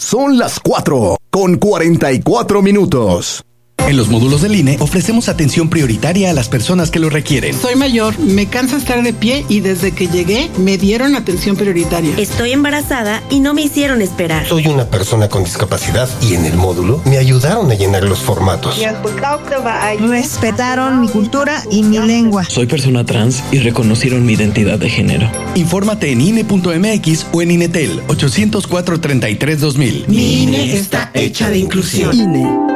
Son las 4:44. En los módulos del INE ofrecemos atención prioritaria a las personas que lo requieren. Soy mayor, me cansa estar de pie y desde que llegué me dieron atención prioritaria. Estoy embarazada y no me hicieron esperar. Soy una persona con discapacidad y en el módulo me ayudaron a llenar los formatos. Respetaron mi cultura y mi lengua. Soy persona trans y reconocieron mi identidad de género. Infórmate en INE.mx o en INETEL 804-33-2000. Mi INE está hecha de inclusión. INE.